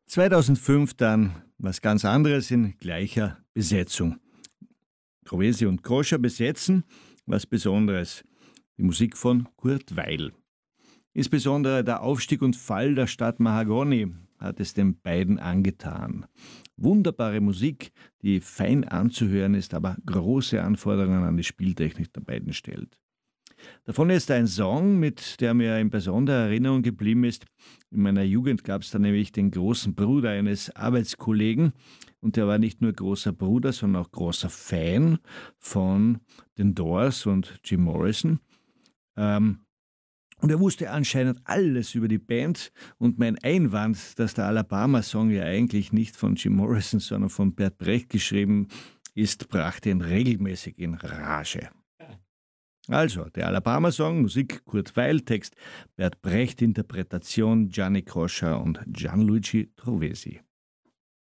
2005 dann was ganz anderes in gleicher Besetzung. Trovesi und Kroscher besetzen was Besonderes. Die Musik von Kurt Weill. Insbesondere der Aufstieg und Fall der Stadt Mahagoni hat es den beiden angetan. Wunderbare Musik, die fein anzuhören ist, aber große Anforderungen an die Spieltechnik der beiden stellt. Davon ist ein Song, mit der mir in besonderer Erinnerung geblieben ist. In meiner Jugend gab es da nämlich den großen Bruder eines Arbeitskollegen und der war nicht nur großer Bruder, sondern auch großer Fan von den Doors und Jim Morrison. Ähm, und er wusste anscheinend alles über die Band und mein Einwand, dass der Alabama-Song ja eigentlich nicht von Jim Morrison, sondern von Bert Brecht geschrieben ist, brachte ihn regelmäßig in Rage. Also, der Alabama-Song, Musik Kurt Weill, Text Bert Brecht, Interpretation Gianni Kroscher und Gianluigi Trovesi.